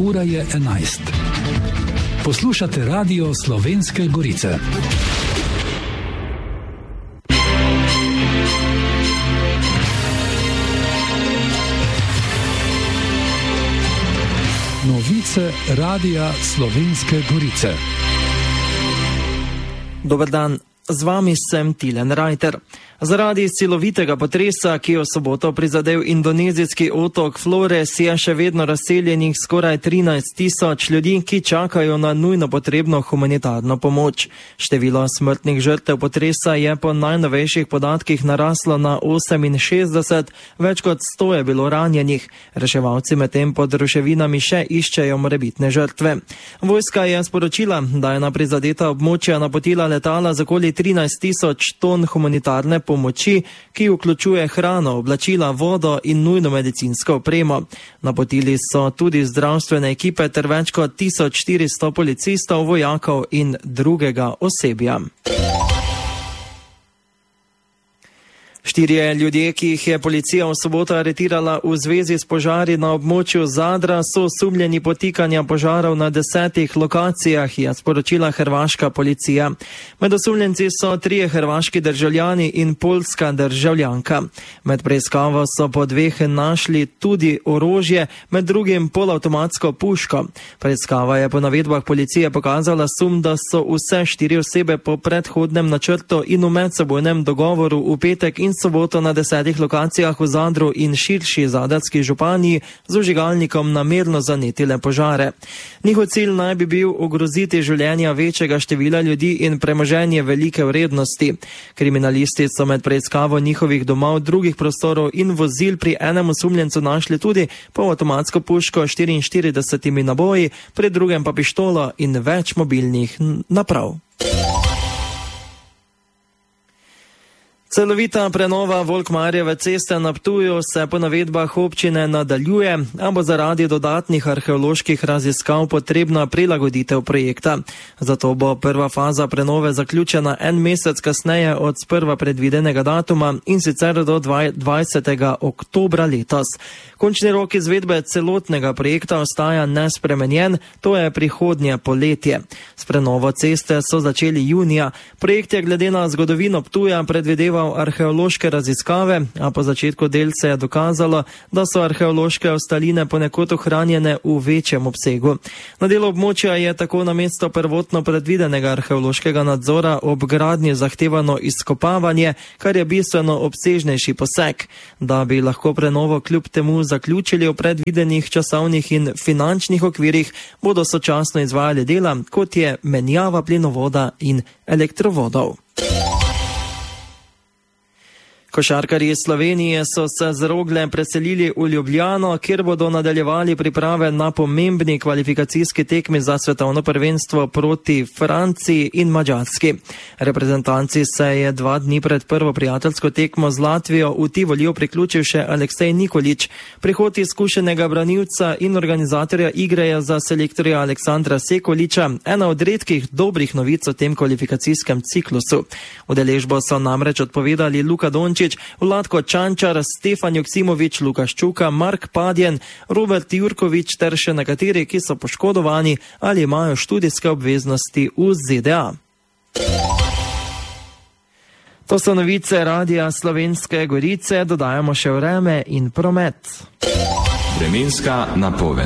ura je 11. Poslušate Radio Slovenske Gorice. Novice Radia Slovenske Gorice. Dober dan, z vami sem Tilen Rajter. Zaradi silovitega potresa, ki je v soboto prizadel indonezijski otok Flores, je še vedno razseljenih skoraj 13.000 ljudi, ki čakajo na nujno potrebno humanitarno pomoč. Število smrtnih žrtev potresa je po najnovejših podatkih naraslo na 68, več kot 100 je bilo ranjenih. Reševalci medtem pod ruševinami še iščejo morebitne žrtve. Vojska je sporočila, da je na prizadeta območja napotila letala z okoli 13.000 ton humanitarne pomoči, ki vključuje hrano, oblačila, vodo in nujno medicinsko opremo. Napotili so tudi zdravstvene ekipe ter več kot 1400 policistov, vojakov in drugega osebja. 4 ljudje, ki jih je policija v soboto aretirala v zvezi s požari na območju Zadra, so osumljeni potikanja požarov na 10 lokacijah, je sporočila hrvaška policija. Med osumljenci so 3 hrvaški državljani in poljska državljanka. Med preiskavo so po 2 našli tudi orožje, med drugim polavtomatsko puško. Preiskava je po navedbah policije pokazala sum, da so vse 4 osebe po predhodnem načrtu in v medsebojnem dogovoru v petek in soboto na 10 lokacijah v Zadru in širši zadarski županiji z vžigalnikom namerno zanetile požare. Njihov cilj naj bi bil ogroziti življenja večjega števila ljudi in premoženje velike vrednosti. Kriminalisti so med preiskavo njihovih domov, drugih prostorov in vozil pri enem osumljencu našli tudi polavtomatsko puško s 44 naboji, pri drugem pa pištolo in več mobilnih naprav. Celovita prenova Volkmarjeve ceste na Ptuju se po navedbah občine nadaljuje, a bo zaradi dodatnih arheoloških raziskav potrebna prilagoditev projekta. Zato bo prva faza prenove zaključena en mesec kasneje od sprva predvidenega datuma, in sicer do 20. oktobra letos. Končni rok izvedbe celotnega projekta ostaja nespremenjen, to je prihodnje poletje. S prenovo ceste so začeli junija. Projekt je glede na zgodovino Ptuja predvideval arheološke raziskave, a po začetku del se je dokazalo, da so arheološke ostaline ponekod ohranjene v večjem obsegu. Na delu območja je tako namesto prvotno predvidenega arheološkega nadzora ob gradnji zahtevano izkopavanje, kar je bistveno obsežnejši poseg. Da bi lahko prenovo kljub temu zaključili v predvidenih časovnih in finančnih okvirih, bodo sočasno izvajali dela, kot je menjava plinovoda in elektrovodov. Košarkarji Slovenije so se z Rogle preselili v Ljubljano, kjer bodo nadaljevali priprave na pomembni kvalifikacijski tekmi za svetovno prvenstvo proti Franciji in Madžarski. Reprezentanci se je 2 dni pred prvo prijateljsko tekmo z Latvijo v Tivoliju priključil še Aleksej Nikolić. Prihod izkušenega branilca in organizatorja igre je za selektorja Aleksandra Sekulića ena od redkih dobrih novic o tem kvalifikacijskem ciklusu. Udeležbo so namreč odpovedali Luka Dončić, Vlatko Čančar, Stefan Joksimović, Lukaš Čuka, Mark Padjen, Robert Jurković ter še nekateri, ki so poškodovani ali imajo študijske obveznosti v ZDA. To so novice Radia Slovenske Gorice, dodajamo še vreme in promet. Vremenska napoved.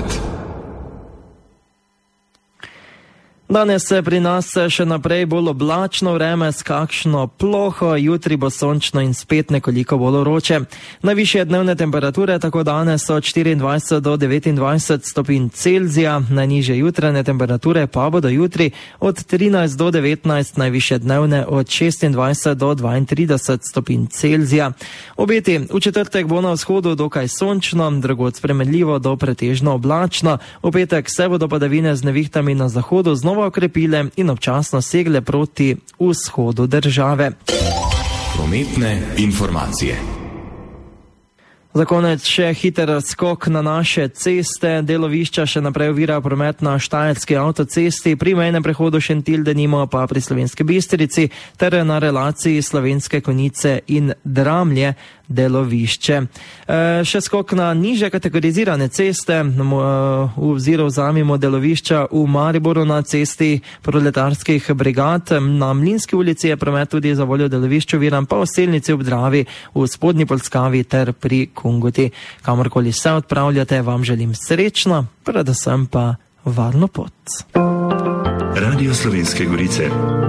Danes se pri nas še naprej bolj oblačno vreme s kakšno ploho, jutri bo sončno in spet nekoliko bolj vroče. Najvišje dnevne temperature tako danes so od 24 do 29 stopinj Celzija, najnižje jutranje temperature pa bodo jutri od 13 do 19, najvišje dnevne od 26 do 32 stopinj Celzija. Obeti v četrtek bo na vzhodu dokaj sončno, drugod spremenljivo do pretežno oblačno. V petek se bodo padavine z nevihtami na zahodu znova okrepile in občasno segle proti vzhodu države. Prometne informacije. Za konec še hiter skok na naše ceste. Delovišča še naprej ovira promet na Štajerski avtocesti, pri mejnem prehodu Šentilj denimo pa pri Slovenski Bistrici ter na relaciji Slovenske Konjice in Dramlje delovišče. Še skok na nižje kategorizirane ceste, v oziro vzamemo delovišča v Mariboru na cesti proletarskih brigad, na Mlinski ulici je promet tudi za voljo delovišču viran, pa v Selnici ob Dravi, v Spodnji Polskavi ter pri Kungoti. Kamorkoli se odpravljate, vam želim srečno, predvsem pa varno pot. Radio Slovenske Gorice.